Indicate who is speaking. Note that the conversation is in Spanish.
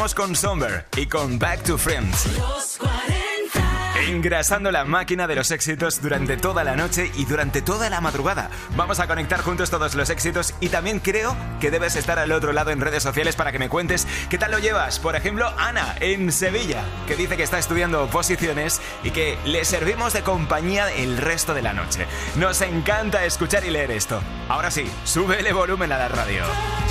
Speaker 1: vamos con Somber y con Back to Friends. Engrasando la máquina de los éxitos durante toda la noche y durante toda la madrugada. Vamos a conectar juntos todos los éxitos y también creo que debes estar al otro lado en redes sociales para que me cuentes qué tal lo llevas. Por ejemplo, Ana, en Sevilla, que dice que está estudiando oposiciones y que le servimos de compañía el resto de la noche. Nos encanta escuchar y leer esto. Ahora sí, súbele volumen a la radio.